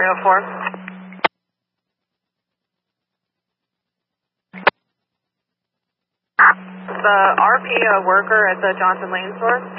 904. The RP worker at the Johnson Lane store.